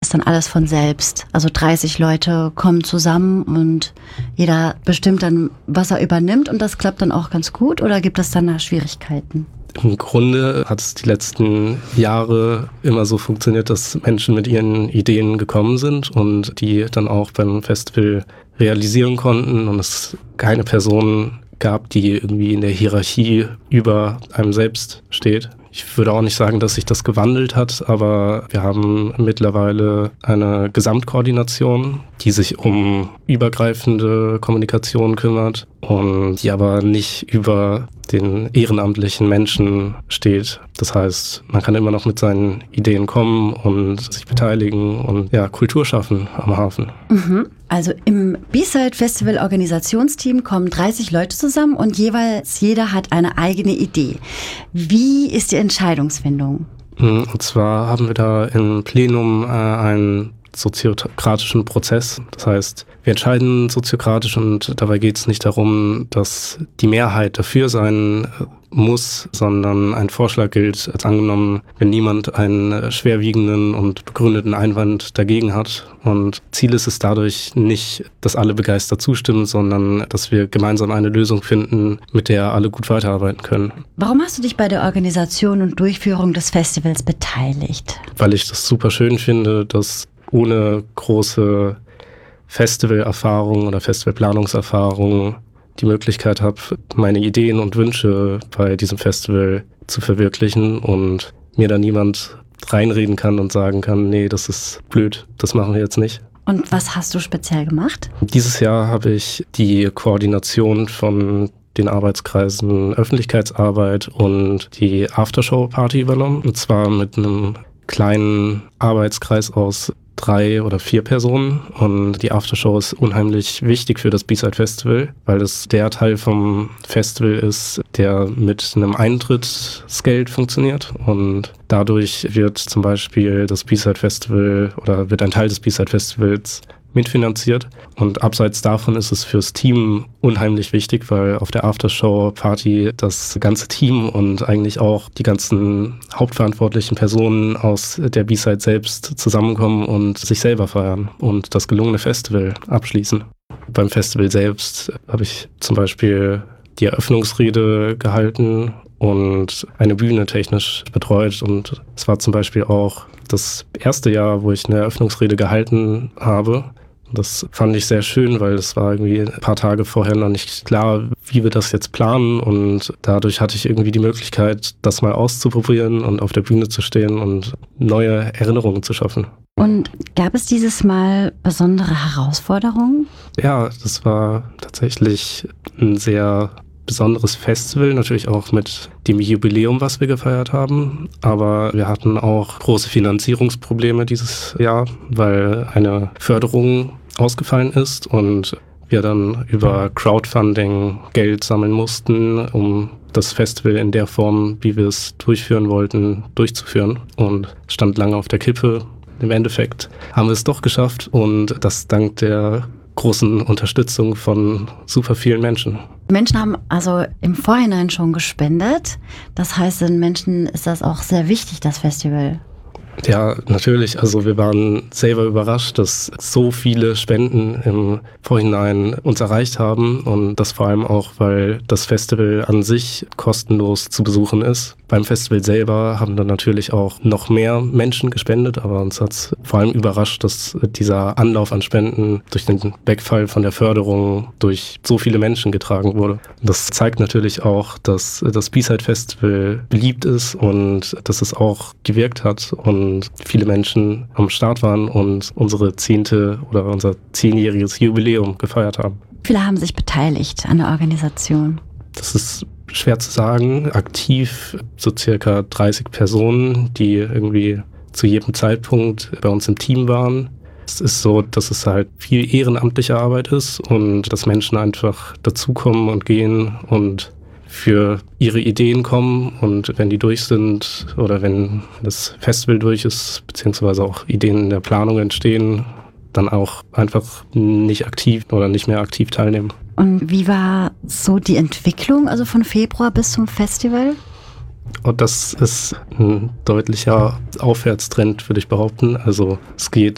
das dann alles von selbst? Also 30 Leute kommen zusammen und jeder bestimmt dann, was er übernimmt und das klappt dann auch ganz gut oder gibt es dann da Schwierigkeiten? Im Grunde hat es die letzten Jahre immer so funktioniert, dass Menschen mit ihren Ideen gekommen sind und die dann auch beim Festival realisieren konnten und es keine Person gab, die irgendwie in der Hierarchie über einem selbst steht. Ich würde auch nicht sagen, dass sich das gewandelt hat, aber wir haben mittlerweile eine Gesamtkoordination, die sich um übergreifende Kommunikation kümmert und die aber nicht über den ehrenamtlichen Menschen steht. Das heißt, man kann immer noch mit seinen Ideen kommen und sich beteiligen und ja, Kultur schaffen am Hafen. Also im B-Side Festival Organisationsteam kommen 30 Leute zusammen und jeweils jeder hat eine eigene Idee. Wie ist die Entscheidungsfindung? Und zwar haben wir da im Plenum einen soziokratischen Prozess. Das heißt, wir entscheiden soziokratisch und dabei geht es nicht darum, dass die Mehrheit dafür sein muss, sondern ein Vorschlag gilt als angenommen, wenn niemand einen schwerwiegenden und begründeten Einwand dagegen hat. Und Ziel ist es dadurch nicht, dass alle begeistert zustimmen, sondern dass wir gemeinsam eine Lösung finden, mit der alle gut weiterarbeiten können. Warum hast du dich bei der Organisation und Durchführung des Festivals beteiligt? Weil ich das super schön finde, dass ohne große Festivalerfahrung oder Festivalplanungserfahrung die Möglichkeit habe, meine Ideen und Wünsche bei diesem Festival zu verwirklichen und mir da niemand reinreden kann und sagen kann, nee, das ist blöd, das machen wir jetzt nicht. Und was hast du speziell gemacht? Dieses Jahr habe ich die Koordination von den Arbeitskreisen Öffentlichkeitsarbeit und die Aftershow-Party übernommen. Und zwar mit einem kleinen Arbeitskreis aus 3 oder 4 Personen und die Aftershow ist unheimlich wichtig für das B-Side Festival, weil es der Teil vom Festival ist, der mit einem Eintrittsgeld funktioniert und dadurch wird zum Beispiel das B-Side Festival oder wird ein Teil des B-Side Festivals mitfinanziert und abseits davon ist es fürs Team unheimlich wichtig, weil auf der Aftershow-Party das ganze Team und eigentlich auch die ganzen hauptverantwortlichen Personen aus der B-Side selbst zusammenkommen und sich selber feiern und das gelungene Festival abschließen. Beim Festival selbst habe ich zum Beispiel die Eröffnungsrede gehalten und eine Bühne technisch betreut und es war zum Beispiel auch das erste Jahr, wo ich eine Eröffnungsrede gehalten habe. Das fand ich sehr schön, weil es war irgendwie ein paar Tage vorher noch nicht klar, wie wir das jetzt planen und dadurch hatte ich irgendwie die Möglichkeit, das mal auszuprobieren und auf der Bühne zu stehen und neue Erinnerungen zu schaffen. Und gab es dieses Mal besondere Herausforderungen? Ja, das war tatsächlich ein sehr besonderes Festival, natürlich auch mit dem Jubiläum, was wir gefeiert haben. Aber wir hatten auch große Finanzierungsprobleme dieses Jahr, weil eine Förderung ausgefallen ist und wir dann über Crowdfunding Geld sammeln mussten, um das Festival in der Form, wie wir es durchführen wollten, durchzuführen. Und es stand lange auf der Kippe. Im Endeffekt haben wir es doch geschafft und das dank der großen Unterstützung von super vielen Menschen. Menschen haben also im Vorhinein schon gespendet. Das heißt, den Menschen ist das auch sehr wichtig, das Festival. Ja, natürlich. Also wir waren selber überrascht, dass so viele Spenden im Vorhinein uns erreicht haben und das vor allem auch, weil das Festival an sich kostenlos zu besuchen ist. Beim Festival selber haben dann natürlich auch noch mehr Menschen gespendet, aber uns hat es vor allem überrascht, dass dieser Anlauf an Spenden durch den Wegfall von der Förderung durch so viele Menschen getragen wurde. Das zeigt natürlich auch, dass das B-Side Festival beliebt ist und dass es auch gewirkt hat und viele Menschen am Start waren und unsere 10. oder unser 10-jähriges Jubiläum gefeiert haben. Viele haben sich beteiligt an der Organisation. Das ist schwer zu sagen. Aktiv so circa 30 Personen, die irgendwie zu jedem Zeitpunkt bei uns im Team waren. Es ist so, dass es halt viel ehrenamtliche Arbeit ist und dass Menschen einfach dazukommen und gehen und für ihre Ideen kommen und wenn die durch sind oder wenn das Festival durch ist, beziehungsweise auch Ideen in der Planung entstehen, dann auch einfach nicht aktiv oder nicht mehr aktiv teilnehmen. Und wie war so die Entwicklung, also von Februar bis zum Festival? Und das ist ein deutlicher Aufwärtstrend, würde ich behaupten. Also es geht